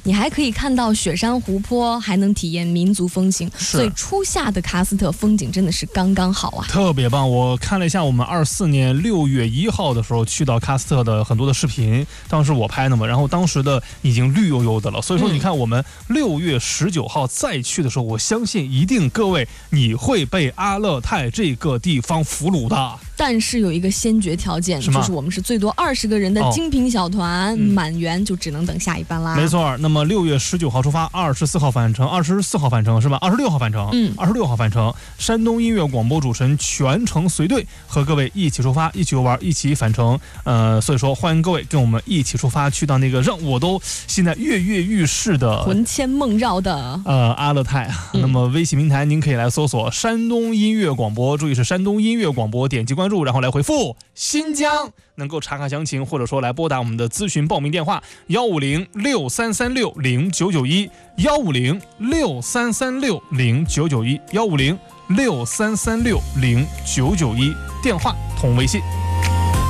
你还可以看到雪山湖泊，还能体验民族风情，所以初夏的喀斯特风景真的是刚刚好啊， 特别棒。我看了一下我们24年6月1号的时候去到喀斯特的很多的视频，当时我拍的嘛，然后当时的已经绿油油的了，所以说你看我们6月19号再去的时候，我相信一定各位你会被阿勒泰这个地方俘虏的。 但是有一个先决条件，就是我们是最多20个人的精品小团，满员就只能等下一班啦。 没错，那么6月19号出发，24号返程，24号返程是吧？26号返程，26号返程。山东音乐广播主持人全程随队，和各位一起出发，一起游玩，一起返程。所以说欢迎各位跟我们一起出发，去到那个让我都现在跃跃欲试的、 魂牵梦绕的阿勒泰。那么微信平台您可以来搜索山东音乐广播，注意是山东音乐广播，点击关注，然后来回复新疆，能够查看详情，或者说来拨打我们的咨询报名电话15063360991，15063360991，15063360991，电话同微信。